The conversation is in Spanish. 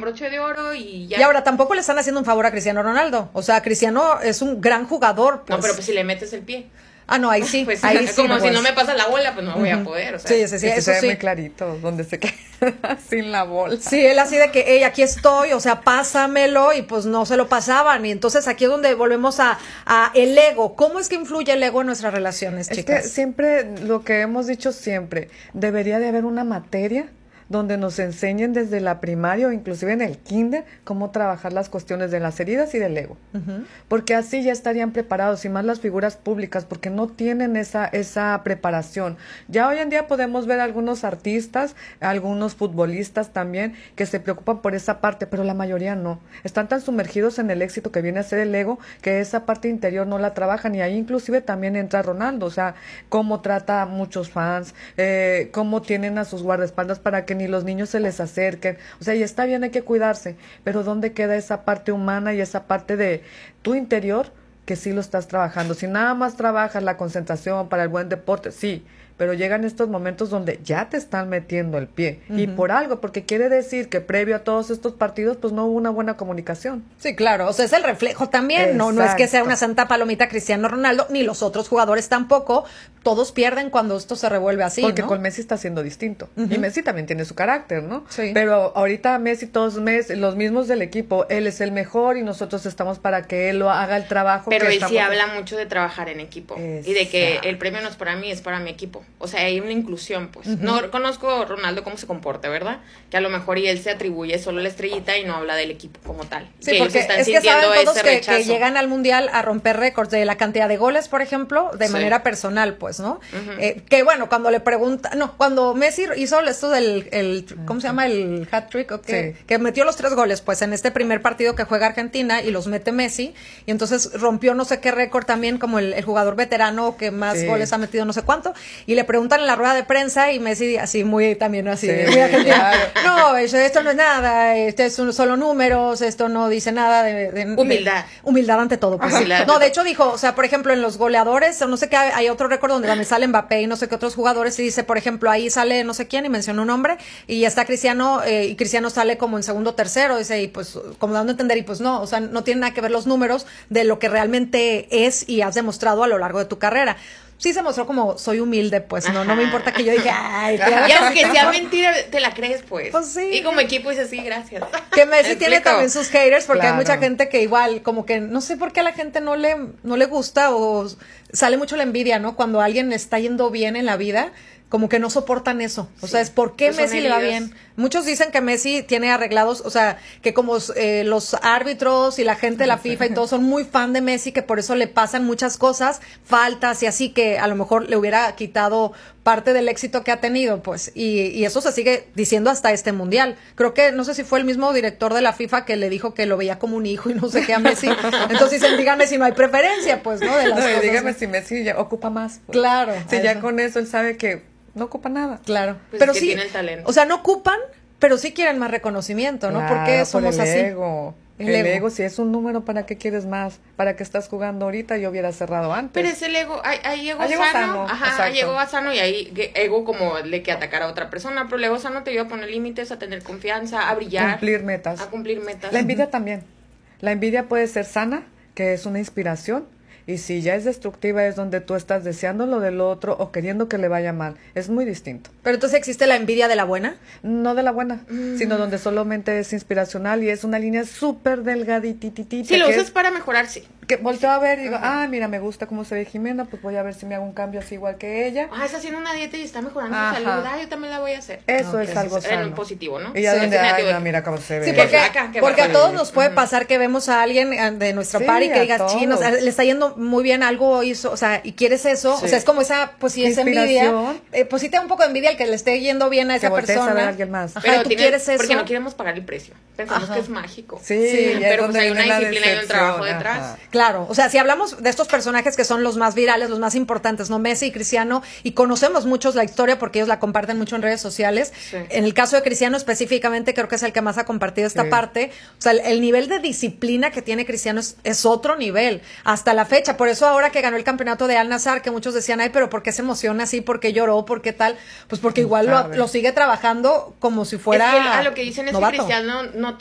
con broche de oro y ya. Y ahora tampoco le están haciendo un favor a Cristiano Ronaldo. O sea, Cristiano es un gran jugador. Pues. No, pero pues si le metes el pie. Ah, no, ahí sí. Pues, ahí sí como pues. si no me pasa la bola, pues no voy a poder. O sea. Sí, eso se ve muy clarito, donde se queda sin la bola. Sí, él así de que, hey, aquí estoy, o sea, pásamelo, y pues no se lo pasaban. Y entonces aquí es donde volvemos a el ego. ¿Cómo es que influye el ego en nuestras relaciones, chicas? Es que siempre, lo que hemos dicho siempre, debería de haber una materia donde nos enseñen desde la primaria o inclusive en el kinder cómo trabajar las cuestiones de las heridas y del ego. Porque así ya estarían preparados, y más las figuras públicas, porque no tienen esa preparación. Ya hoy en día podemos ver algunos artistas, algunos futbolistas también, que se preocupan por esa parte, pero la mayoría no. Están tan sumergidos en el éxito que viene a ser el ego, que esa parte interior no la trabajan, y ahí inclusive también entra Ronaldo, o sea, cómo trata a muchos fans, cómo tienen a sus guardaespaldas para que ni los niños se les acerquen. O sea, y está bien, hay que cuidarse, pero ¿dónde queda esa parte humana y esa parte de tu interior que sí lo estás trabajando? Si nada más trabajas la concentración para el buen deporte, sí, pero llegan estos momentos donde ya te están metiendo el pie, y por algo, porque quiere decir que previo a todos estos partidos pues no hubo una buena comunicación. Sí, claro, o sea, es el reflejo también. No es que sea una santa palomita Cristiano Ronaldo, ni los otros jugadores tampoco. Todos pierden cuando esto se revuelve así, porque ¿no? con Messi está siendo distinto, y Messi también tiene su carácter, ¿no? Sí. Pero ahorita Messi, los mismos del equipo, él es el mejor y nosotros estamos para que él lo haga el trabajo. Pero que él sí habla mucho de trabajar en equipo. Exacto. Y de que el premio no es para mí, es para mi equipo. O sea, hay una inclusión, pues. No conozco a Ronaldo cómo se comporta, ¿verdad? Que a lo mejor y él se atribuye solo la estrellita y no habla del equipo como tal. Sí, que porque ellos están es que sintiendo saben todos ese que rechazo. llegan al Mundial a romper récords de la cantidad de goles, por ejemplo, de Sí. manera personal, pues, ¿no? Que bueno, cuando le preguntan, cuando Messi hizo esto del, ¿cómo se llama? El hat-trick, Sí. que metió los 3 goles, pues, en este primer partido que juega Argentina, y los mete Messi, y entonces rompió no sé qué récord también, como el jugador veterano que más goles ha metido no sé cuánto, y le preguntan en la rueda de prensa, y Messi así muy, también así, muy argentino. Claro. No, esto no es nada, son solo números, esto no dice nada de Humildad. Humildad ante todo, pues. Humildad. No, de hecho dijo, o sea, por ejemplo, en los goleadores, o no sé qué, hay otro récord donde sale Mbappé y no sé qué otros jugadores, y dice, por ejemplo, ahí sale no sé quién, y menciona un nombre, y está Cristiano, y Cristiano sale como en segundo, tercero, dice, y pues, como dando a entender, y pues no, o sea, no tiene nada que ver los números de lo que realmente es y has demostrado a lo largo de tu carrera. Sí se mostró como, soy humilde, pues, no me importa que yo diga, ay, claro, Y aunque sea mentira, te la crees, pues. Pues sí. Y como equipo dices, sí, gracias. Que Messi ¿Me tiene explico? también sus haters, porque Claro. hay mucha gente que igual, como que no sé por qué a la gente no le gusta, o sale mucho la envidia, ¿no? Cuando alguien está yendo bien en la vida, como que no soportan eso. O sea, es ¿por qué Pues son Messi le va heridas. bien? Muchos dicen que Messi tiene arreglados, o sea, que como los árbitros y la gente de la FIFA y todos son muy fan de Messi, que por eso le pasan muchas cosas, faltas y así, que a lo mejor le hubiera quitado parte del éxito que ha tenido, pues, y eso se sigue diciendo hasta este mundial. Creo que, no sé si fue el mismo director de la FIFA que le dijo que lo veía como un hijo y no sé qué a Messi. Entonces dicen, dígame si no hay preferencia, pues, ¿no? De las No, y cosas, dígame ¿no? si Messi ya ocupa más. pues. Claro. Si a ya eso. con eso él sabe que no ocupa nada. Claro. Pues pero es que sí, tiene el talento. o sea, no ocupan, pero sí quieren más reconocimiento, ¿no? Claro, ¿Por qué somos por el así? Ego. El ego, si es un número, ¿para qué quieres más? ¿Para qué estás jugando ahorita? Yo hubiera cerrado antes. Pero es el ego, hay ego Hay ego sano, sano, ajá, exacto. hay ego sano y hay ego como de que atacar a otra persona, pero el ego sano te ayuda a poner límites, a tener confianza, a brillar. Cumplir metas. A cumplir metas. La envidia también. La envidia puede ser sana, que es una inspiración, y si ya es destructiva es donde tú estás deseando lo del otro o queriendo que le vaya mal. Es muy distinto. Pero entonces existe la envidia de la buena. No de la buena, sino donde solamente es inspiracional y es una línea súper delgadititita. Si lo que usas es- para mejorar, sí. que volteo a ver y digo, mira, me gusta cómo se ve Jimena, pues voy a ver si me hago un cambio así igual que ella. Está haciendo una dieta y está mejorando Ajá. su salud, yo también la voy a hacer. Eso es algo En sano. positivo, ¿no? Y ya Sí, donde, es ay, negativo. no, mira cómo se ve. Sí, Qué porque, flaca, qué porque a bárbaro. todos nos puede pasar que vemos a alguien de nuestra Sí, par y que a digas, chino, o sea, todos. le está yendo muy bien, algo hizo, o sea, y quieres eso, Sí. o sea, es como esa, pues sí, esa envidia, Inspiración. pues sí te da un poco de envidia el que le esté yendo bien a Que esa voltees a persona. ver a alguien más. Ajá, y tú quieres eso. Porque no queremos pagar el precio. Pensamos Ajá. que es mágico. Sí, ya es pero pues donde hay una viene la disciplina y un decepción, trabajo ajá. detrás. Claro, o sea, si hablamos de estos personajes que son los más virales, los más importantes, ¿no? Messi y Cristiano, y conocemos muchos la historia porque ellos la comparten mucho en redes sociales. Sí. En el caso de Cristiano específicamente, creo que es el que más ha compartido esta Sí. parte. O sea, el nivel de disciplina que tiene Cristiano es otro nivel, hasta la fecha. Por eso ahora que ganó el campeonato de Al Nassr, que muchos decían, ay, pero ¿por qué se emociona así? ¿Por qué lloró? ¿Por qué tal? Pues porque igual sabe. lo sigue trabajando como si fuera Es que a lo que dicen es novato. que Cristiano